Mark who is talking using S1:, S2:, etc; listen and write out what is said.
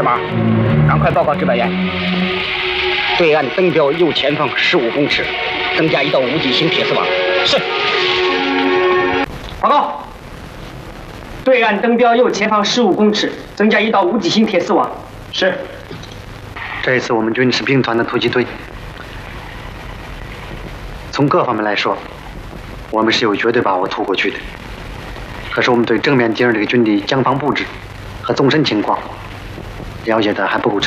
S1: 马，赶快报告指挥员。对岸登标右前方15公尺，增加一道无极星铁丝网。是。报告。对岸登标右前方15公尺，增加一道无极星铁丝网。是。
S2: 这一次我们军是兵团的突击队，从各方面来说，我们是有绝对把握突过去的。可是我们对正面敌人这个军地将防布置和纵深情况了解的还不够